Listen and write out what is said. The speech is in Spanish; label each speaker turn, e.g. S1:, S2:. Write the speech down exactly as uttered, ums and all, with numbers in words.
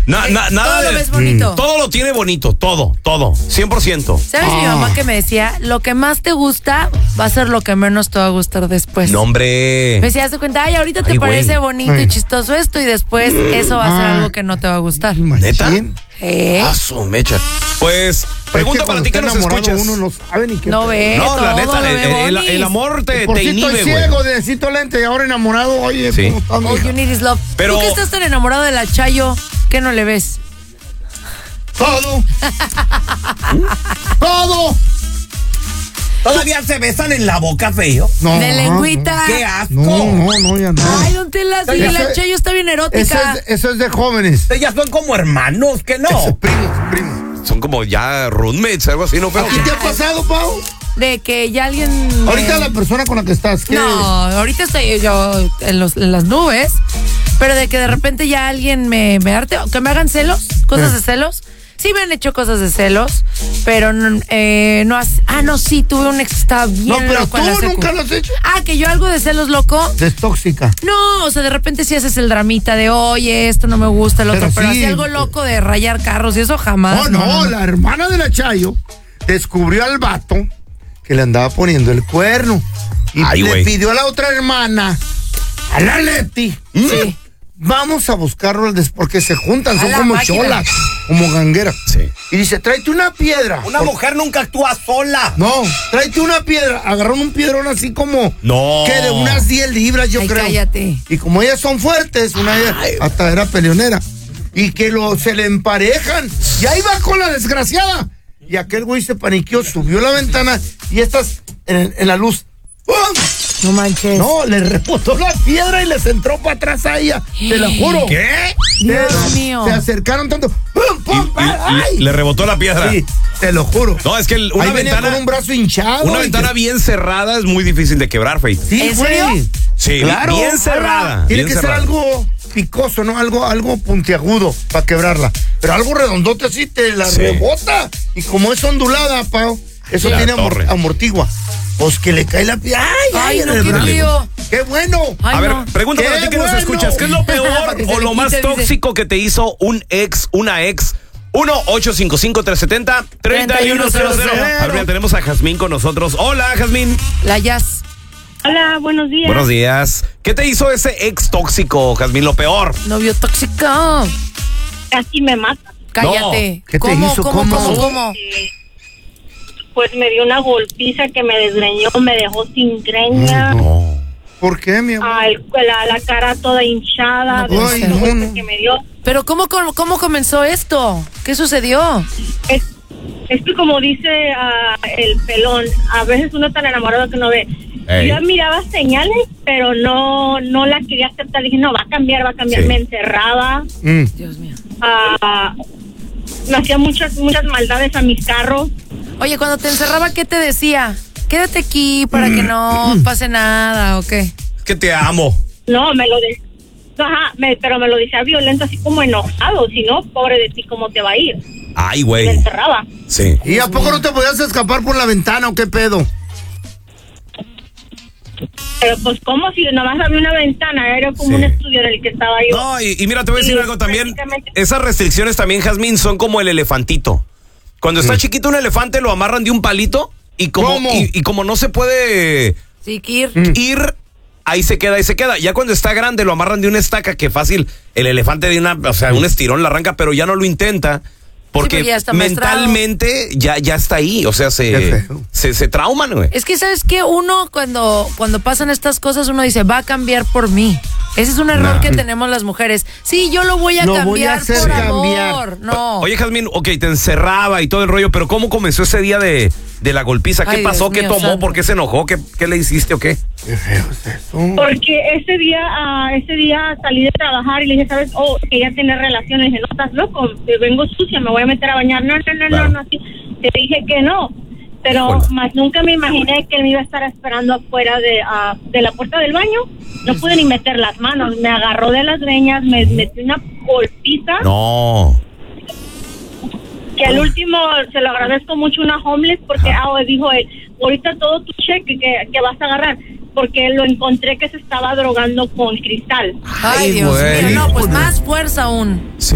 S1: Na, na, nada
S2: todo
S1: de,
S2: lo ves bonito.
S1: Mm, todo lo tiene bonito, todo, todo, cien por ciento.
S2: ¿Sabes mi mamá que me decía? Lo que más te gusta va a ser lo que menos te va a gustar después.
S1: No, hombre.
S2: Me decía, haz de cuenta, ay, ahorita te
S1: Ay,
S2: parece
S1: güey.
S2: bonito
S3: Ay.
S2: y chistoso esto y después eso va a ser
S3: Ah.
S2: algo que no te va a gustar.
S1: ¿Neta?
S2: ¿Eh?
S1: Ah, su mecha. Pues, pregunta para ti que nos escuchas.
S3: Uno no sabe ni qué.
S2: No ve,
S1: No,
S2: todo
S1: la neta,
S2: lo
S1: el,
S2: ve
S1: el-
S2: bonis.
S1: el amor te,
S3: Por
S1: te
S3: si
S1: inhibe,
S3: estoy
S1: güey.
S3: ciego, necesito lente y ahora enamorado, oye,
S1: Sí.
S3: ¿cómo estás,
S2: All
S3: mija?
S2: you need is love.
S1: Pero-
S2: ¿Tú que estás tan enamorado de la Chayo? ¿Qué no le ves?
S3: Todo. Todo.
S1: ¿Todavía se besan en la boca, feo?
S3: No,
S2: De lengüita.
S1: ¡Qué asco!
S3: No, no, no, ya no.
S2: Ay, don Tela, sí,
S3: Ese-
S2: la Chayo está bien
S3: Eso
S2: erótica.
S3: es, eso es de jóvenes.
S1: Ellas son como hermanos, ¿que no?
S3: Eso, primos, primos.
S1: Son como ya roommates, algo así, ¿no, feo?
S3: ¿A ti te ha pasado, Pau?
S2: De que ya alguien...
S3: Ahorita
S2: eh,
S3: la persona con la que estás, ¿qué?
S2: No, ahorita estoy yo en, los, en las nubes, pero de que de repente ya alguien me, me arte, que me hagan celos, cosas
S3: Eh.
S2: de celos. Sí me han hecho cosas de celos, pero no, eh, no has, ah, no, sí, tuve un ex que estaba bien
S3: No, pero
S2: loco en la
S3: tú
S2: secu.
S3: nunca lo has hecho.
S2: Ah, que yo algo de celos, loco.
S3: Destóxica.
S2: No, o sea, de repente sí haces el dramita de, oye, esto no me gusta, el otro,
S3: Pero
S2: pero,
S3: sí.
S2: así algo loco de rayar carros y eso jamás.
S3: No, no, la hermana de la Chayo descubrió al vato que le andaba poniendo el cuerno. Y
S1: Ay,
S3: le
S1: güey.
S3: pidió a la otra hermana, a la Leti,
S2: Sí.
S3: vamos a buscarlo des- porque se juntan,
S2: A
S3: son
S2: la
S3: como
S2: máquina.
S3: cholas, como gangueras.
S1: Sí.
S3: Y dice, tráete una piedra.
S1: Una
S3: Por-
S1: mujer nunca actúa sola.
S3: No, tráete una piedra. Agarraron un piedrón así como
S1: No.
S3: que de unas diez libras, yo
S2: Ay,
S3: creo.
S2: cállate.
S3: Y como ellas son fuertes, una de ellas hasta era peleonera. Y que lo, se le emparejan. Y ahí va con la desgraciada. Y aquel güey se paniqueó, subió la ventana y estas en, en la luz. ¡Pum!
S2: No manches.
S3: No, le rebotó la piedra y les entró para atrás a ella. Te lo juro.
S1: ¿Qué?
S2: Dios
S3: Pero
S2: mío.
S3: Se acercaron tanto. ¡Pum, pum!
S1: Y- y-
S3: ¡Ay!
S1: le rebotó la piedra.
S3: Sí, te lo juro.
S1: No, es que el- una
S3: Ahí venía
S1: ventana,
S3: con un brazo hinchado.
S1: una
S3: y
S1: ventana
S3: que-
S1: bien cerrada es muy difícil de quebrar, Faith.
S3: Sí,
S2: ¿En
S3: güey.
S2: serio?
S1: Sí,
S3: Claro.
S1: bien cerrada.
S3: Tiene
S1: bien
S3: que
S1: cerrada.
S3: ser algo picoso, ¿no? Algo, algo puntiagudo para quebrarla. Pero algo redondote así te la
S1: Sí.
S3: rebota. Y como es ondulada, Pau, eso
S1: La
S3: tiene amor-
S1: torre.
S3: amortigua. Pues que le cae la piedra. ¡Ay, ay!
S2: Ay,
S3: en
S2: no,
S3: el
S2: qué
S3: brazo.
S2: frío.
S3: ¡Qué bueno!
S2: Ay,
S1: A ver,
S2: no.
S1: pregunta
S3: ¡Qué
S1: para ti que nos
S3: bueno!
S1: escuchas. ¿Qué es lo peor
S2: Para que se
S1: o
S2: le
S1: lo más
S2: quite, dice.
S1: tóxico que te hizo un ex, una ex? uno ocho cinco cinco, tres siete cero, tres uno cero cero. A ver, mira, tenemos a Jazmín con nosotros. Hola, Jazmín.
S2: La Jazz.
S4: Hola, buenos días.
S1: Buenos días. ¿Qué te hizo ese ex tóxico, Jazmín? Lo peor.
S2: Novio tóxico.
S4: Casi me mata.
S2: Cállate.
S3: ¿Qué te
S2: ¿Cómo,
S3: hizo?
S2: cómo,
S3: ¿Cómo?
S2: cómo, cómo?
S4: Eh, pues me dio una golpiza que me desgreñó, me dejó sin greña.
S1: No.
S3: ¿Por qué, mi amor?
S4: Ah, el- la, la cara toda hinchada.
S2: No puede
S4: de
S3: ser.
S4: los golpes
S3: No, no.
S4: que me dio.
S2: Pero ¿cómo, cómo, cómo comenzó esto? ¿Qué sucedió?
S4: Es, es que como dice ah, el pelón, a veces uno está enamorado que no ve.
S1: Ey.
S4: Yo miraba señales, pero no no la quería aceptar. Dije, no, va a cambiar, va a cambiar.
S1: Sí.
S4: Me encerraba.
S3: Mm.
S2: Dios mío.
S4: ah, me hacía muchas, muchas maldades a mis carros.
S2: Oye, cuando te encerraba, ¿qué te decía? Quédate aquí para que no pase nada, ¿o qué?
S1: Es que te amo.
S4: No, me lo de... Ajá, me- pero me lo decía violento, así como enojado. Si no, pobre de ti, ¿cómo te va a ir?
S1: Ay,
S4: Me
S1: güey.
S4: encerraba.
S1: Sí.
S3: ¿Y a poco no te podías escapar por la ventana o qué pedo?
S4: Pero pues como si nomás había una ventana, era como
S1: Sí.
S4: un estudio en el que estaba yo.
S1: No, y, y mira, te voy a decir
S4: Sí,
S1: algo también.
S4: prácticamente.
S1: Esas restricciones también, Jazmín, son como el elefantito. Cuando está chiquito un elefante lo amarran de un palito y como,
S3: ¿Cómo?
S1: y, y como no se puede
S2: Sí, Kir.
S1: ir, ahí se queda, ahí se queda. Ya cuando está grande lo amarran de una estaca que fácil, el elefante de una, o sea, un estirón la arranca, pero ya no lo intenta. Porque
S2: porque ya está maestrado.
S1: mentalmente ya, ya está ahí, o sea,
S3: Qué
S1: se,
S3: feo.
S1: se, se trauman, güey.
S2: Es que, ¿sabes qué? Uno, cuando, cuando pasan estas cosas, uno dice, va a cambiar por mí. Ese es un error
S1: No.
S2: que tenemos las mujeres. Sí, yo lo voy a
S3: Lo voy
S2: cambiar
S3: a hacer
S2: por
S3: cambiar.
S2: amor. No.
S1: Oye, Jazmín, ok, te encerraba y todo el rollo, pero ¿cómo comenzó ese día de, de la golpiza? ¿Qué
S2: Ay,
S1: pasó?
S2: Dios
S1: ¿Qué
S2: mío
S1: tomó?
S2: santo.
S1: ¿Por qué se enojó? ¿Qué, qué le hiciste o qué?
S3: Qué feo es eso.
S4: Porque ese día, ah, ese día salí de trabajar y le dije, ¿sabes? Oh, que ya tiene relaciones. Le dije, no, estás loco, te vengo sucia, me voy a meter a bañar. No, no, no,
S1: Claro.
S4: no, no, así. Te dije que no. Pero
S1: Híjole.
S4: más nunca me imaginé que él me iba a estar esperando afuera de, ah, de la puerta del baño. No pude ni meter las manos. Me agarró de las greñas, me metió una golpiza.
S1: No.
S4: Que al último se lo agradezco mucho una homeless porque ah, dijo él, ahorita todo tu cheque que, que vas a agarrar, porque lo encontré que se estaba drogando con cristal.
S2: Ay,
S1: Ay,
S2: Dios
S1: güey.
S2: mío. No, pues más fuerza aún.
S1: Sí.